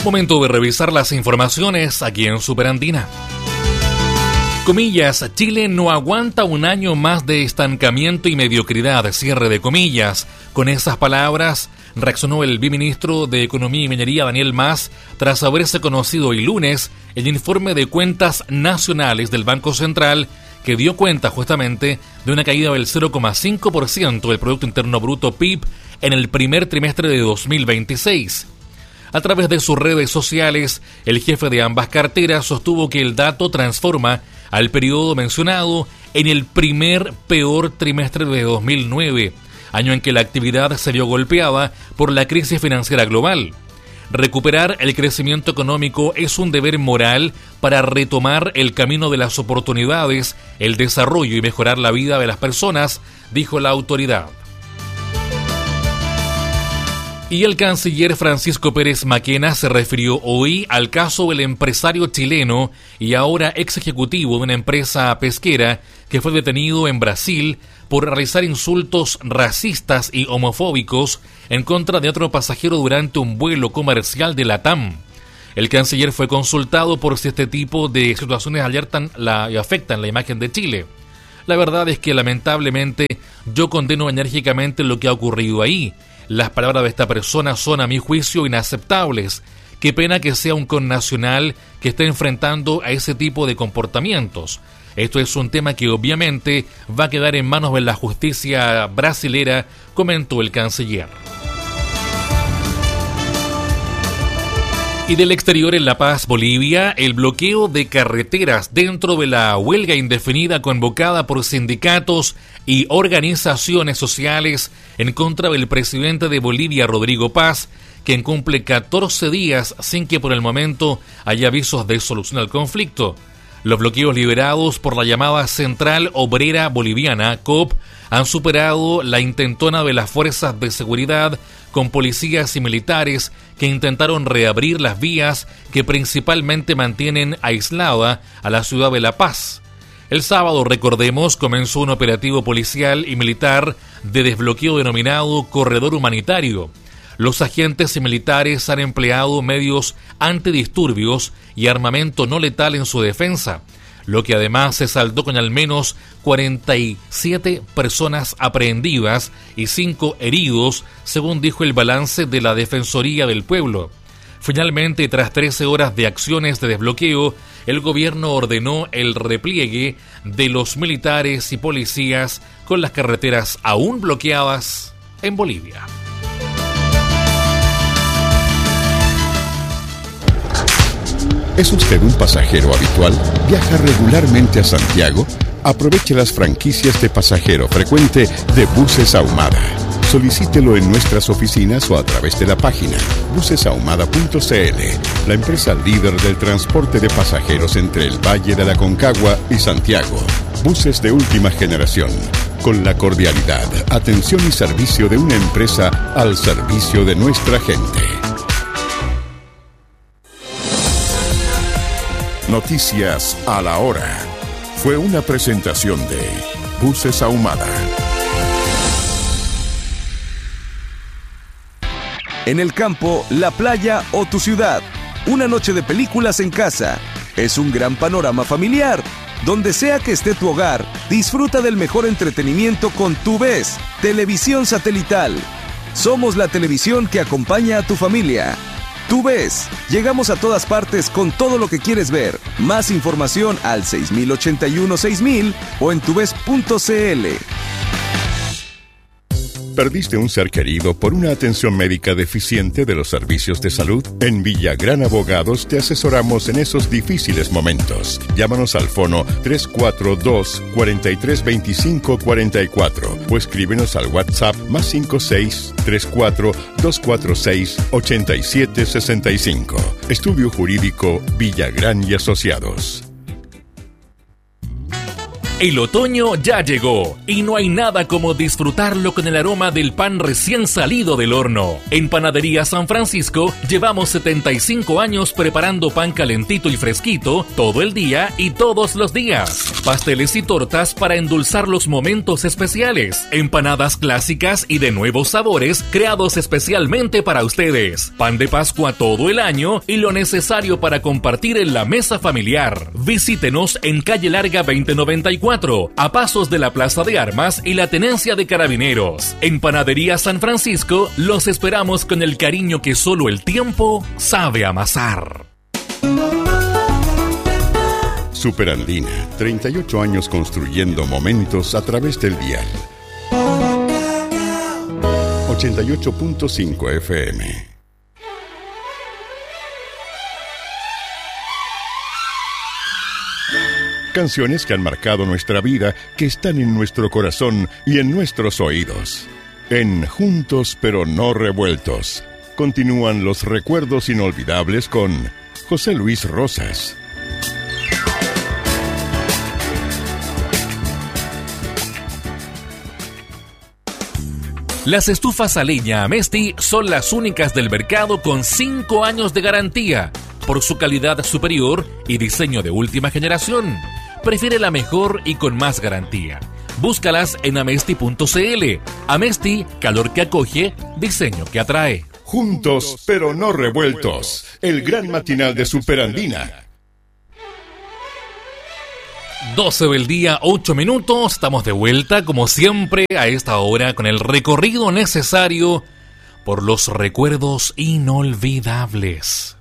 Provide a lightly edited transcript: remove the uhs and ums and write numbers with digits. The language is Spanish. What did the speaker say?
Momento de revisar las informaciones aquí en Superandina. Comillas, Chile no aguanta un año más de estancamiento y mediocridad, cierre de comillas. Con esas palabras reaccionó el viceministro de Economía y Minería, Daniel Mas, tras haberse conocido el lunes el informe de cuentas nacionales del Banco Central, que dio cuenta justamente de una caída del 0,5% del Producto Interno Bruto PIB en el primer trimestre de 2026. A través de sus redes sociales, el jefe de ambas carteras sostuvo que el dato transforma al periodo mencionado en el primer peor trimestre de 2009, año en que la actividad se vio golpeada por la crisis financiera global. Recuperar el crecimiento económico es un deber moral para retomar el camino de las oportunidades, el desarrollo y mejorar la vida de las personas, dijo la autoridad. Y el canciller Francisco Pérez Maquena se refirió hoy al caso del empresario chileno y ahora ex ejecutivo de una empresa pesquera que fue detenido en Brasil por realizar insultos racistas y homofóbicos en contra de otro pasajero durante un vuelo comercial de LATAM. El canciller fue consultado por si este tipo de situaciones afectan la imagen de Chile. La verdad es que lamentablemente yo condeno enérgicamente lo que ha ocurrido ahí. Las palabras de esta persona son, a mi juicio, inaceptables. Qué pena que sea un connacional que esté enfrentando a ese tipo de comportamientos. Esto es un tema que obviamente va a quedar en manos de la justicia brasilera, comentó el canciller. Y del exterior, en La Paz, Bolivia, el bloqueo de carreteras dentro de la huelga indefinida convocada por sindicatos y organizaciones sociales en contra del presidente de Bolivia, Rodrigo Paz, quien cumple 14 días sin que por el momento haya avisos de solución al conflicto. Los bloqueos liderados por la llamada Central Obrera Boliviana, COP, han superado la intentona de las fuerzas de seguridad con policías y militares que intentaron reabrir las vías que principalmente mantienen aislada a la ciudad de La Paz. El sábado, recordemos, comenzó un operativo policial y militar de desbloqueo denominado Corredor Humanitario. Los agentes y militares han empleado medios antidisturbios y armamento no letal en su defensa, lo que además se saldó con al menos 47 personas aprehendidas y 5 heridos, según dijo el balance de la Defensoría del Pueblo. Finalmente, tras 13 horas de acciones de desbloqueo, el gobierno ordenó el repliegue de los militares y policías con las carreteras aún bloqueadas en Bolivia. ¿Es usted un pasajero habitual? ¿Viaja regularmente a Santiago? Aproveche las franquicias de pasajero frecuente de Buses Ahumada. Solicítelo en nuestras oficinas o a través de la página bucesahumada.cl, la empresa líder del transporte de pasajeros entre el Valle de la Aconcagua y Santiago. Buses de última generación, con la cordialidad, atención y servicio de una empresa al servicio de nuestra gente. Noticias a la hora. Fue una presentación de Buses Ahumada. En el campo, la playa o tu ciudad. Una noche de películas en casa. Es un gran panorama familiar. Donde sea que esté tu hogar, disfruta del mejor entretenimiento con TuVes, televisión satelital. Somos la televisión que acompaña a tu familia. TuVes, llegamos a todas partes con todo lo que quieres ver. Más información al 6081-6000 o en tuves.cl. ¿Perdiste un ser querido por una atención médica deficiente de los servicios de salud? En Villagrán Abogados te asesoramos en esos difíciles momentos. Llámanos al fono 342-4325-44 o escríbenos al WhatsApp +56 34 246 8765. Estudio Jurídico Villagrán y Asociados. El otoño ya llegó y no hay nada como disfrutarlo con el aroma del pan recién salido del horno. En Panadería San Francisco llevamos 75 años preparando pan calentito y fresquito todo el día y todos los días. Pasteles y tortas para endulzar los momentos especiales. Empanadas clásicas y de nuevos sabores creados especialmente para ustedes. Pan de Pascua todo el año y lo necesario para compartir en la mesa familiar. Visítenos en Calle Larga 2094. A pasos de la Plaza de Armas y la Tenencia de Carabineros. En Panadería San Francisco los esperamos con el cariño que solo el tiempo sabe amasar. Superandina, 38 años construyendo momentos a través del dial. 88.5 FM. Canciones que han marcado nuestra vida, que están en nuestro corazón y en nuestros oídos. En Juntos pero no revueltos, continúan los recuerdos inolvidables con José Luis Rosas. Las estufas a leña Amesti son las únicas del mercado con 5 años de garantía, por su calidad superior y diseño de última generación. Prefiere la mejor y con más garantía. Búscalas en amesti.cl. Amesti, calor que acoge, diseño que atrae. Juntos pero no revueltos, el gran matinal de Superandina. 12 del día, 8 minutos. Estamos de vuelta, como siempre, a esta hora con el recorrido necesario por los recuerdos inolvidables.